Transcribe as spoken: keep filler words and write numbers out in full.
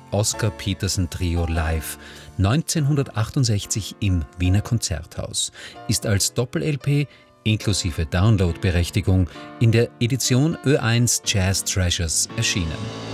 Oscar Peterson Trio live, neunzehnhundertachtundsechzig im Wiener Konzerthaus, ist als Doppel-L P inklusive Downloadberechtigung in der Edition Ö eins Jazz Treasures erschienen.